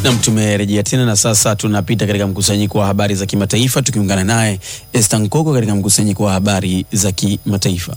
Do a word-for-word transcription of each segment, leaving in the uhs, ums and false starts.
Na tumerejea tena na sasa tunapita katika mkusanyiko wa habari za kimataifa tukiungana naye Esther Nkoko katika mkusanyiko wa habari za kimataifa.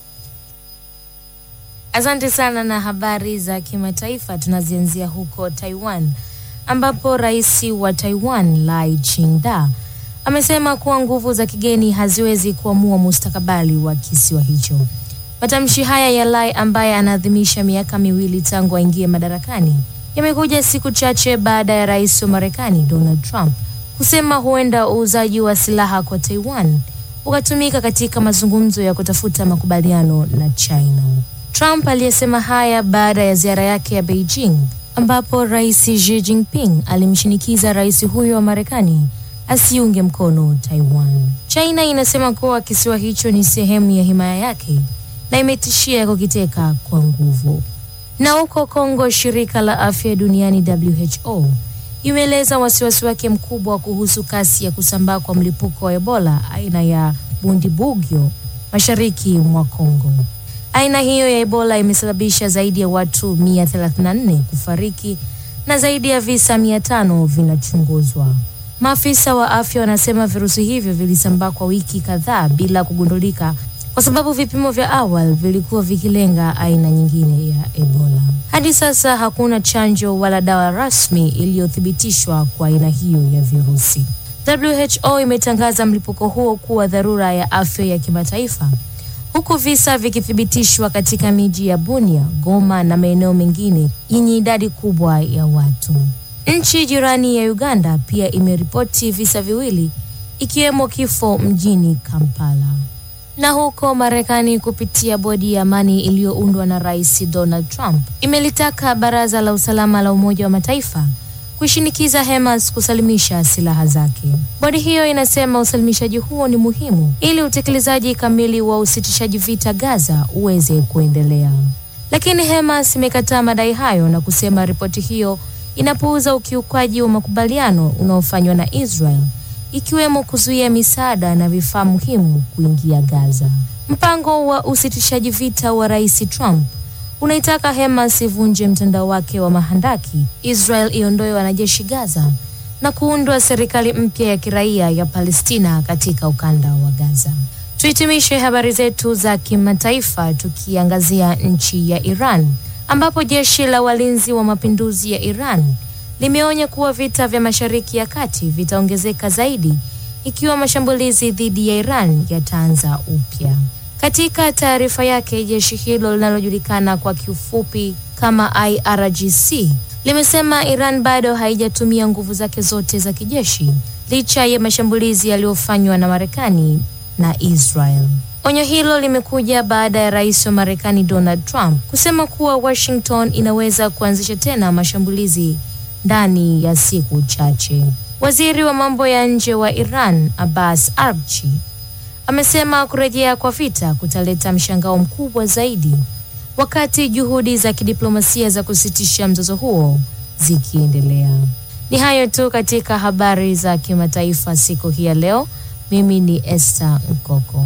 Asante sana. Na habari za kimataifa tunazianzia huko Taiwan ambapo rais wa Taiwan Lai Ching-te amesema kuwa nguvu za kigeni haziwezi kuamua mustakabali wa kisiwa hicho. Matamshi haya ya Lai ambaye anaadhimisha miaka miwili tangu aingie madarakani yamekuja siku chache baada ya rais wa Marekani Donald Trump kusema huenda uuzaji wa silaha kwa Taiwan ukatumika katika mazungumzo ya kutafuta makubaliano na China. Trump aliyesema haya baada ya ziara yake ya Beijing ambapo rais Xi Jinping alimshinikiza rais huyo wa Marekani asiunge mkono Taiwan. China inasema kuwa kisiwa hicho ni sehemu ya himaya yake na imetishia kukiteka kwa nguvu. Na huko Kongo, shirika la afya duniani W H O imeeleza wasiwasi wake mkubwa kuhusu kasi ya kusambaa kwa mlipuko wa Ebola aina ya Bundibugyo mashariki mwa Kongo. Aina hiyo ya Ebola imesababisha zaidi ya watu mia thelathini na nne kufariki na zaidi ya visa mia tano vinachunguzwa. Maafisa wa afya wanasema virusi hivyo vilisambaa kwa wiki kadhaa bila kugundulika kwa sababu vipimo vya awali vilikuwa vikilenga aina nyingine ya Ebola. Hadi sasa hakuna chanjo wala dawa rasmi iliyothibitishwa kwa aina hiyo ya virusi. W H O imetangaza mlipuko huo kuwa dharura ya afya ya kimataifa, huku visa vikithibitishwa katika miji ya Bunia, Goma na maeneo mengine yenye idadi kubwa ya watu. Nchi jirani ya Uganda pia imeripoti visa viwili ikiwemo kifo mjini Kampala. Na huko Marekani, kupitia bodi ya amani iliyoundwa na Rais Donald Trump, imelitaka Baraza la Usalama la Umoja wa Mataifa kushinikiza Hamas kusalimisha silaha zake. Bodi hiyo inasema usalimishaji huo ni muhimu ili utekelezaji kamili wa usitishaji vita Gaza uweze kuendelea. Lakini Hamas imekataa madai hayo na kusema ripoti hiyo inapuuza ukiukaji wa makubaliano unaofanywa na Israel, ikiwemo kuzuia misaada na vifaa muhimu kuingia Gaza. Mpango wa usitishaji vita wa Rais Trump unaitaka Hamas ivunje mtandao wake wa mahandaki, Israel iondoe wanajeshi Gaza na kuundwa serikali mpya ya kiraia ya Palestina katika ukanda wa Gaza. Tuhitimishe habari zetu za kimataifa tukiangazia nchi ya Iran ambapo jeshi la walinzi wa mapinduzi ya Iran limeonya kuwa vita vya Mashariki ya Kati vitaongezeka zaidi ikiwa mashambulizi dhidi ya Iran yataanza upya. Katika taarifa yake, jeshi hilo linalojulikana kwa kiufupi kama I R G C limesema Iran bado haijatumia nguvu zake zote za kijeshi licha ya mashambulizi yaliyofanywa na Marekani na Israel. Onyo hilo limekuja baada ya rais wa Marekani Donald Trump kusema kuwa Washington inaweza kuanzisha tena mashambulizi ndani ya siku chache. Waziri wa mambo ya nje wa Iran Abbas Araghchi amesema kurejea kwa vita kutaleta mshangao mkubwa zaidi wakati juhudi za kidiplomasia za kusitisha mzozo huo zikiendelea. Ni hayo tu katika habari za kimataifa siku hii ya leo. Mimi ni Esther Nkoko.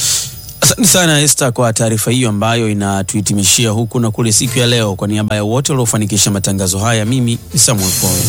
Asante sana Esther kwa taarifa hiyo ambayo inatuhitimishia huku na kule siku ya leo. Kwa niaba ya wote waliofanikisha matangazo haya, mimi ni Samuel Paul.